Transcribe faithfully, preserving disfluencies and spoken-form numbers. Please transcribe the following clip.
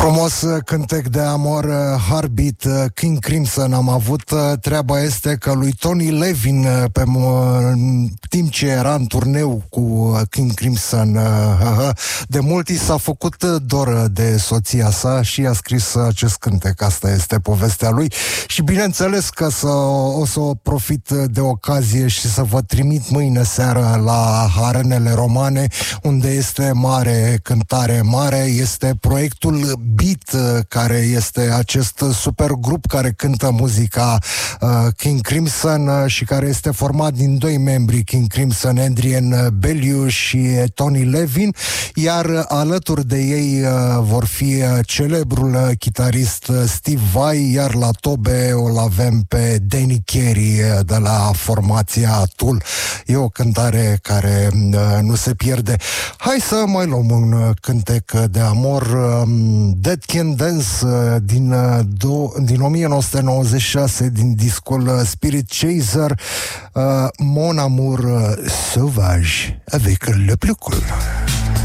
Frumos cântec de amor, Heartbeat, King Crimson. Am avut, treaba este că lui Tony Levin, pe timp ce era în turneu cu King Crimson, de mult i s-a făcut dor de soția sa și a scris acest cântec. Asta este povestea lui și bineînțeles că să, o să o profit de ocazie și să vă trimit mâine seară la Arenele Romane, unde este mare cântare, mare este proiectul Beat, care este acest super grup care cântă muzica uh, King Crimson uh, și care este format din doi membri, King Crimson, Adrian Bellew și Tony Levin, iar alături de ei uh, vor fi uh, celebrul uh, chitarist uh, Steve Vai, iar la tobe o avem pe Danny Carey uh, de la formația Tool. E o cântare care uh, nu se pierde. Hai să mai luăm un uh, cântec de amor, uh, Dead Can Dance, uh, din, uh, do- din nouăsprezece nouăzeci și șase, din discul uh, Spirit Chaser, uh, Mon Amour uh, Sauvage avec le plus cool.